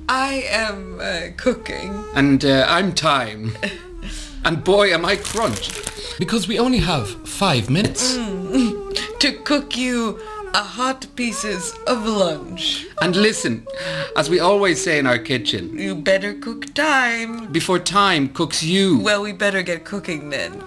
I am cooking. And I'm Time. And boy, am I crunched. Because we only have 5 minutes. To cook you a hot pieces of lunch. And listen, as we always say in our kitchen, You better cook time. before time cooks you. Well, we better get cooking then.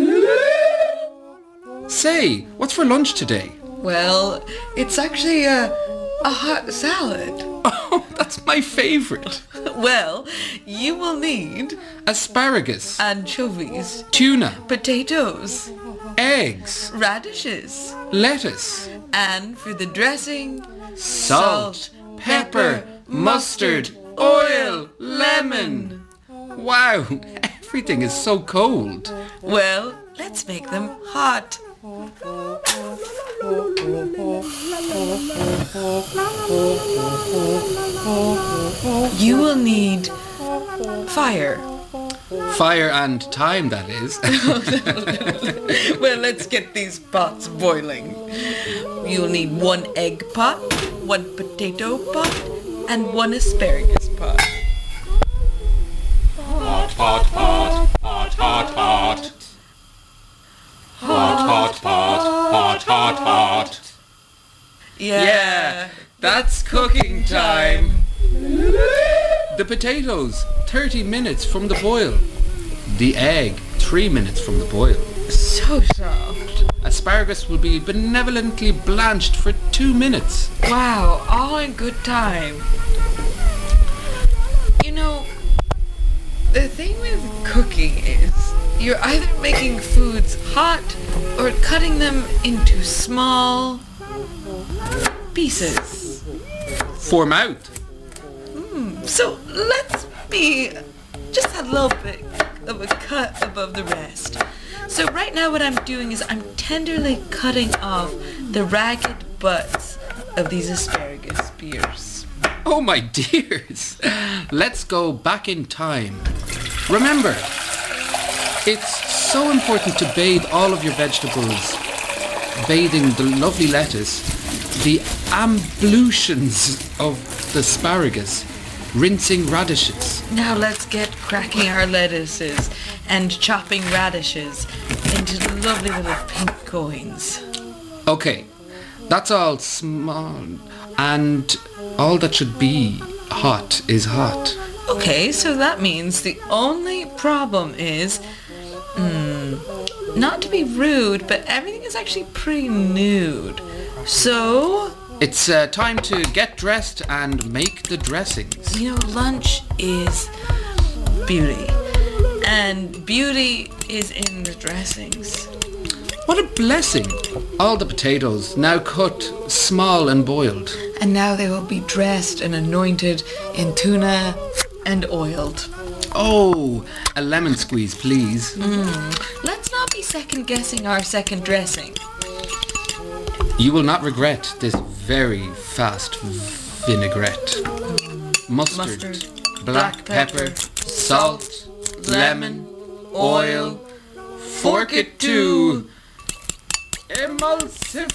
Say, what's for lunch today? Well, it's actually a hot salad. Oh, that's my favourite. Well, you will need Asparagus, anchovies, tuna, potatoes, eggs, radishes, lettuce, and for the dressing, salt, pepper, mustard, oil, lemon. Wow, everything is so cold. Well, let's make them hot. You will need fire. Fire and time, that is. Well, let's get these pots boiling. You'll need 1 egg pot, 1 potato pot, and 1 asparagus pot. Hot, hot, hot, hot, hot, hot. Hot, hot, hot, hot, hot, hot. Yeah, that's cooking time. The potatoes, 30 minutes from the boil. The egg, 3 minutes from the boil. so soft. Asparagus will be benevolently blanched for 2 minutes. Wow, all in good time. You know, the thing with cooking is you're either making foods hot or cutting them into small pieces. For mouth. So let's be just a little bit of a cut above the rest. So right now what I'm doing is I'm tenderly cutting off the ragged butts of these asparagus spears. Oh my dears. Let's go back in time. Remember, it's so important to bathe all of your vegetables. Bathing the lovely lettuce, the ablutions of the asparagus, rinsing radishes. Now let's get cracking our lettuces and chopping radishes into lovely little pink coins. Okay, that's all small, and all that should be hot is hot. Okay, so that means the only problem is, not to be rude, but everything is actually pretty nude. So, It's time to get dressed and make the dressings. you know, lunch is beauty. And beauty is in the dressings. What a blessing! All the potatoes now cut small and boiled. And now they will be dressed and anointed in tuna and oiled. Oh, a lemon squeeze, please. Let's not be second guessing our second dressing. You will not regret this very fast vinaigrette. Mustard, black pepper, salt, lemon, oil. Fork it to emulsify.